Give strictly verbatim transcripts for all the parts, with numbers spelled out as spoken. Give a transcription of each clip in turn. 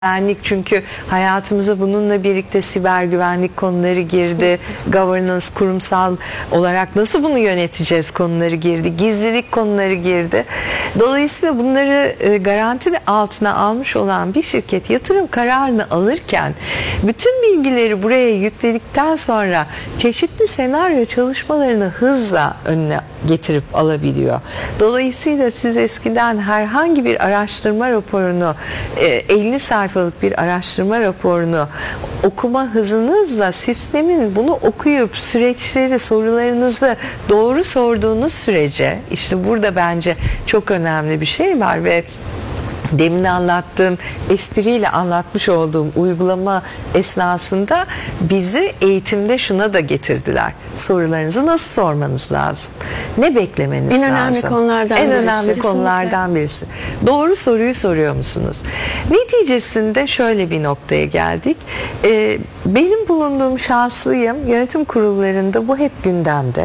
Güvenlik, çünkü hayatımıza bununla birlikte siber güvenlik konuları girdi. Governance, kurumsal olarak nasıl bunu yöneteceğiz konuları girdi. Gizlilik konuları girdi. Dolayısıyla bunları e, garanti altına almış olan bir şirket yatırım kararını alırken bütün bilgileri buraya yükledikten sonra çeşitli senaryo çalışmalarını hızla önüne getirip alabiliyor. Dolayısıyla siz eskiden herhangi bir araştırma raporunu, elli sayfalık bir araştırma raporunu okuma hızınızla sistemin bunu okuyup süreçleri, sorularınızı doğru sorduğunuz sürece, işte burada bence çok önemli bir şey var ve demin anlattığım, espriyle anlatmış olduğum uygulama esnasında bizi eğitimde şuna da getirdiler. Sorularınızı nasıl sormanız lazım? Ne beklemeniz lazım? En önemli konulardan en birisi. önemli konulardan birisi. Doğru soruyu soruyor musunuz? Neticesinde şöyle bir noktaya geldik. Ee, benim bulunduğum şanslıyım. Yönetim kurullarında bu hep gündemde.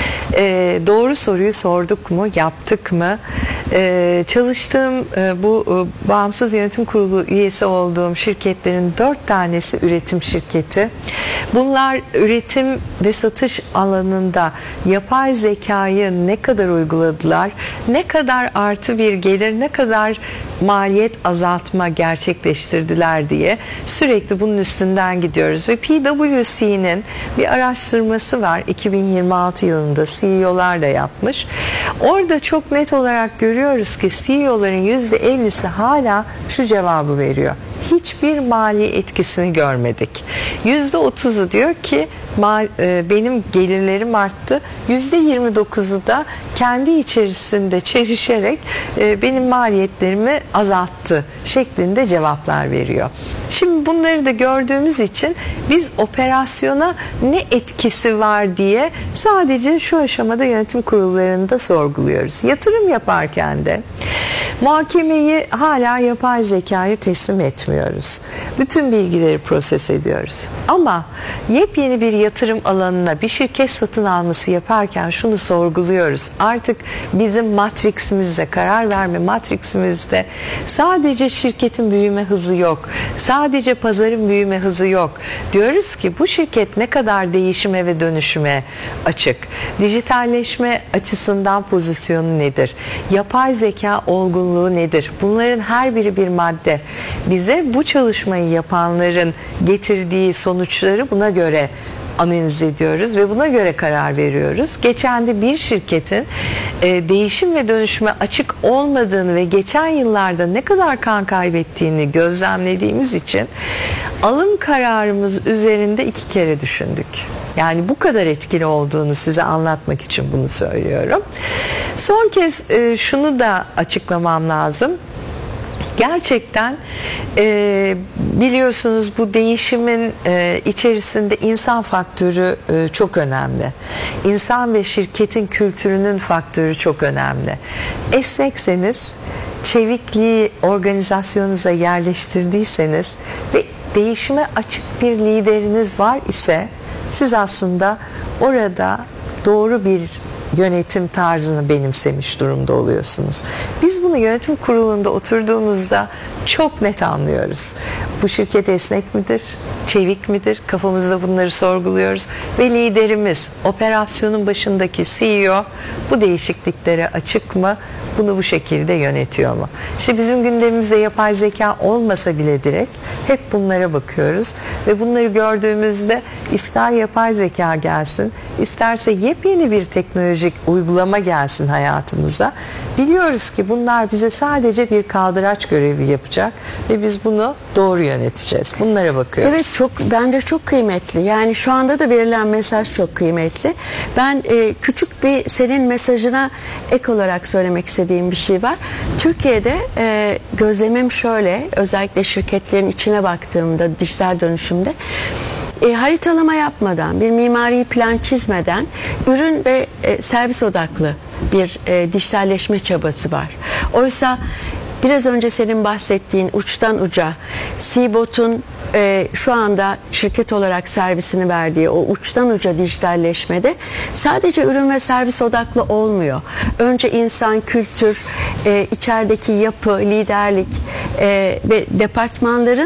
Ee, doğru soruyu sorduk mu, yaptık mı? Ee, çalıştığım e, bu e, bağımsız yönetim kurulu üyesi olduğum şirketlerin dört tanesi üretim şirketi. Bunlar üretim ve satış alanında yapay zekayı ne kadar uyguladılar, ne kadar artı bir gelir, ne kadar maliyet azaltma gerçekleştirdiler diye sürekli bunun üstünden gidiyoruz ve P W C'nin bir araştırması var, iki bin yirmi altı yılında C E O'lar da yapmış. Orada çok net olarak görüyoruz ki C E O'ların yüzde ellisi hala şu cevabı veriyor: hiçbir mali etkisini görmedik. yüzde otuzu diyor ki benim gelirlerim arttı. yüzde yirmi dokuzu da kendi içerisinde çelişerek benim maliyetlerimi azalttı şeklinde cevaplar veriyor. Şimdi bunları da gördüğümüz için biz operasyona ne etkisi var diye sadece şu aşamada yönetim kurullarında sorguluyoruz. Yatırım yaparken de muhakemeyi hala yapay zekaya teslim etmiyoruz. Bütün bilgileri proses ediyoruz. Ama yepyeni bir yatırım alanına bir şirket satın alması yaparken şunu sorguluyoruz. Artık bizim matriximizde, karar verme matriximizde sadece şirketin büyüme hızı yok. Sadece pazarın büyüme hızı yok. Diyoruz ki bu şirket ne kadar değişime ve dönüşüme açık? Dijitalleşme açısından pozisyonu nedir? Yapay zeka olgunluğu nedir? Bunların her biri bir madde. Bize bu çalışmayı yapanların getirdiği sonuçları buna göre analiz ediyoruz ve buna göre karar veriyoruz. Geçen de bir şirketin e, değişim ve dönüşüme açık olmadığını ve geçen yıllarda ne kadar kan kaybettiğini gözlemlediğimiz için alım kararımız üzerinde iki kere düşündük. Yani bu kadar etkili olduğunu size anlatmak için bunu söylüyorum. Son kez e, şunu da açıklamam lazım. Gerçekten e, biliyorsunuz bu değişimin e, içerisinde insan faktörü e, çok önemli. İnsan ve şirketin kültürünün faktörü çok önemli. Esnekseniz, çevikliği organizasyonunuza yerleştirdiyseniz ve değişime açık bir lideriniz var ise siz aslında orada doğru bir yönetim tarzını benimsemiş durumda oluyorsunuz. Biz bunu yönetim kurulunda oturduğumuzda çok net anlıyoruz. Bu şirket esnek midir? Çevik midir? Kafamızda bunları sorguluyoruz. Ve liderimiz, operasyonun başındaki C E O bu değişikliklere açık mı? Bunu bu şekilde yönetiyor mu? İşte bizim gündemimizde yapay zeka olmasa bile direkt hep bunlara bakıyoruz. Ve bunları gördüğümüzde ister yapay zeka gelsin, isterse yepyeni bir teknolojik uygulama gelsin hayatımıza. Biliyoruz ki bunlar bize sadece bir kaldıraç görevi yapacak ve biz bunu doğru yöneteceğiz. Bunlara bakıyoruz. Evet, çok bence çok kıymetli. Yani şu anda da verilen mesaj çok kıymetli. Ben e, küçük bir senin mesajına ek olarak söylemek istediğim bir şey var. Türkiye'de e, gözlemim şöyle, özellikle şirketlerin içine baktığımda dijital dönüşümde E, haritalama yapmadan, bir mimari plan çizmeden ürün ve e, servis odaklı bir e, dijitalleşme çabası var. Oysa biraz önce senin bahsettiğin uçtan uca C-Bot'un e, şu anda şirket olarak servisini verdiği o uçtan uca dijitalleşmede sadece ürün ve servis odaklı olmuyor. Önce insan, kültür, e, içerideki yapı, liderlik e, ve departmanların